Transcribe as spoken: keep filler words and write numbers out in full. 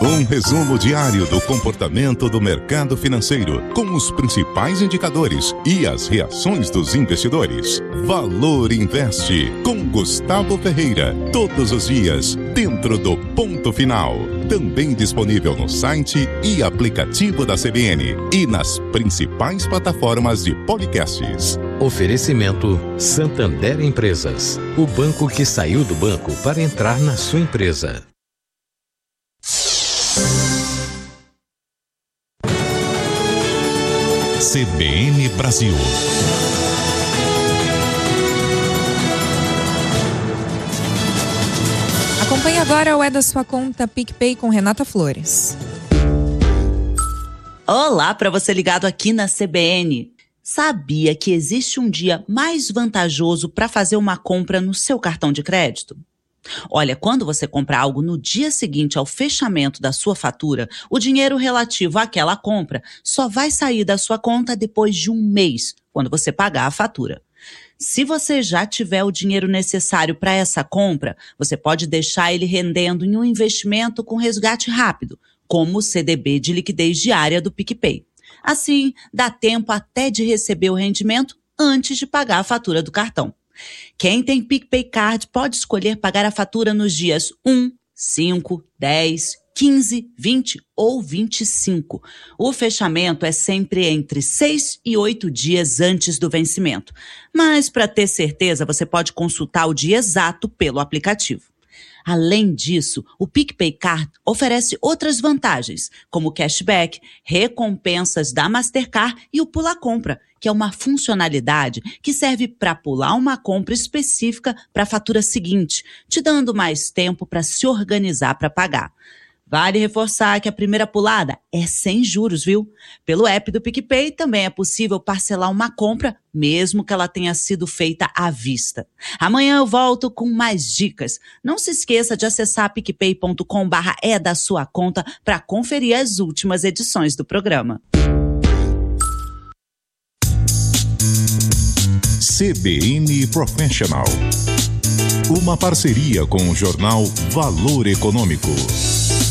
Um resumo diário do comportamento do mercado financeiro, com os principais indicadores e as reações dos investidores. Valor Investe, com Gustavo Ferreira. Todos os dias, dentro do Ponto Final. Também disponível no site e aplicativo da C B N e nas principais plataformas de podcasts. Oferecimento Santander Empresas. O banco que saiu do banco para entrar na sua empresa. C B N Brasil. Acompanhe agora o É da Sua Conta PicPay com Renata Flores. Olá para você ligado aqui na C B N. Sabia que existe um dia mais vantajoso para fazer uma compra no seu cartão de crédito? Olha, quando você compra algo no dia seguinte ao fechamento da sua fatura, o dinheiro relativo àquela compra só vai sair da sua conta depois de um mês, quando você pagar a fatura. Se você já tiver o dinheiro necessário para essa compra, você pode deixar ele rendendo em um investimento com resgate rápido, como o C D B de liquidez diária do PicPay. Assim, dá tempo até de receber o rendimento antes de pagar a fatura do cartão. Quem tem PicPay Card pode escolher pagar a fatura nos dias um, cinco, dez, quinze, vinte ou vinte e cinco. O fechamento é sempre entre seis e oito dias antes do vencimento. Mas, para ter certeza, você pode consultar o dia exato pelo aplicativo. Além disso, o PicPay Card oferece outras vantagens, como cashback, recompensas da Mastercard e o Pula Compra, que é uma funcionalidade que serve para pular uma compra específica para a fatura seguinte, te dando mais tempo para se organizar para pagar. Vale reforçar que a primeira pulada é sem juros, viu? Pelo app do PicPay também é possível parcelar uma compra, mesmo que ela tenha sido feita à vista. Amanhã eu volto com mais dicas. Não se esqueça de acessar picpay ponto com barra é da sua conta para conferir as últimas edições do programa. C B N Professional. Uma parceria com o jornal Valor Econômico.